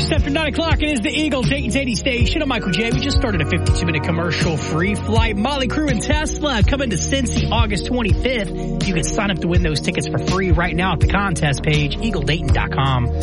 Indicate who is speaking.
Speaker 1: Just after 9 o'clock, it is the Eagle Dayton Taney Station. I'm Michael J. We just started a 52-minute commercial-free flight. Molly Crew and Tesla coming to Cincy August 25th. You can sign up to win those tickets for free right now at the contest page, eagledayton.com.